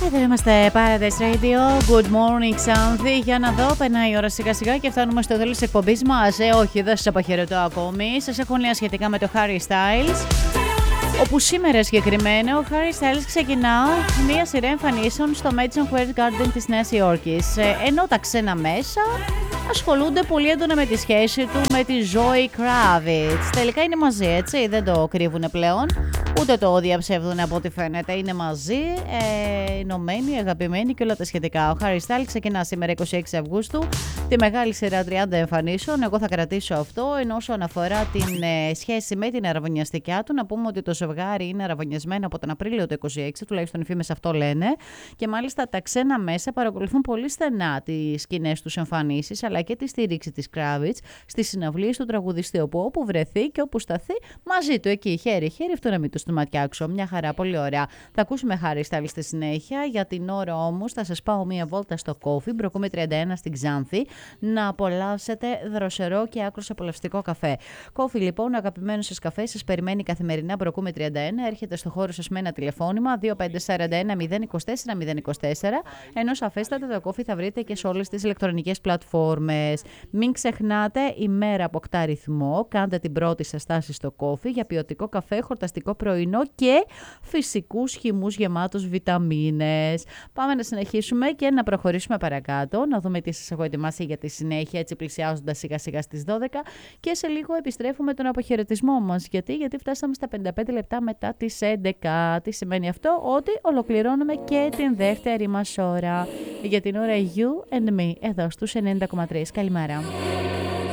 Εδώ είμαστε Paradise Radio. Good morning, Xanthi. Για να δω, περνάει η ώρα σιγά σιγά και φτάνουμε στο τέλος της εκπομπής μας. Όχι, δεν σας αποχαιρετώ ακόμη. Σας έχω νέα σχετικά με το Harry Styles. Όπου σήμερα συγκεκριμένα ο Harry Styles ξεκινά μία σειρά εμφανίσεων στο Madison Square Garden της Νέας Υόρκης. Ενώ τα ξένα μέσα ασχολούνται πολύ έντονα με τη σχέση του με τη Zoe Kravitz. Τελικά είναι μαζί, έτσι, δεν το κρύβουν πλέον. Ούτε το διαψεύδουν από ό,τι φαίνεται. Είναι μαζί, ενωμένοι, αγαπημένοι και όλα τα σχετικά. Ο Harry Styles ξεκινά σήμερα 26 Αυγούστου τη μεγάλη σειρά 30 εμφανίσεων. Εγώ θα κρατήσω αυτό. Ενώ όσον αφορά την σχέση με την αραβωνιαστικιά του, να πούμε ότι το ζευγάρι είναι αραβωνιασμένο από τον Απρίλιο του 26, τουλάχιστον οι φήμες αυτό λένε. Και μάλιστα τα ξένα μέσα παρακολουθούν πολύ στενά τις κοινές τους εμφανίσεις, αλλά και τη στήριξη της Kravitz στις συναυλίες του τραγουδιστή. Όπου βρεθεί και όπου σταθεί μαζί του εκεί, χέρι-χέρι, αυτό να μην του ματιάξω. Μια χαρά, πολύ ωραία. Θα ακούσουμε Harry Styles στη συνέχεια. Για την ώρα όμως θα σας πάω μία βόλτα στο Coffee, Μπροκούμε 31 στην Ξάνθη, να απολαύσετε δροσερό και άκρος απολαυστικό καφέ. Coffee λοιπόν, αγαπημένος σας καφέ, σας περιμένει καθημερινά Μπροκούμε 31. Έρχεται στο χώρο σας με ένα τηλεφώνημα 2541 024 024. Ενώ σαφέστατα το Coffee θα βρείτε και σε όλες τις ηλεκτρονικές πλατφόρμες. Μην ξεχνάτε, η μέρα αποκτά ρυθμό. Κάντε την πρώτη σας στάση στο Coffee για ποιοτικό καφέ, χορταστικό πρωινό και φυσικούς χυμούς γεμάτους βιταμίνες. Πάμε να συνεχίσουμε και να προχωρήσουμε παρακάτω, να δούμε τι σας έχω ετοιμάσει για τη συνέχεια, έτσι πλησιάζοντας σιγά σιγά στις 12 και σε λίγο επιστρέφουμε τον αποχαιρετισμό μας. Γιατί φτάσαμε στα 55 λεπτά μετά τις 11. Τι σημαίνει αυτό? Ότι ολοκληρώνουμε και την δεύτερη μας ώρα. Για την ώρα You and Me, εδώ στους 90,3. Καλημέρα.